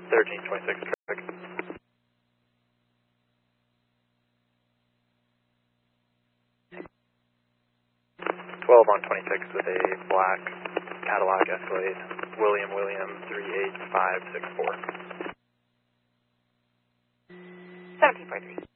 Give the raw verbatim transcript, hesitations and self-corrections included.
thirteen twenty-six traffic. twelve on twenty-six with a black Cadillac Escalade, William William three eight five six four. seventeen point three.